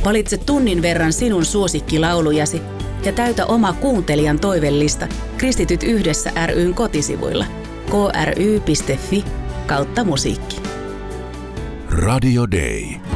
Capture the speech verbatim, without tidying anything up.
Valitse tunnin verran sinun suosikkilaulujasi ja täytä oma kuuntelijan toivellista Kristityt yhdessä ry:n kotisivuilla k r y piste f i kautta musiikki. Radio Day.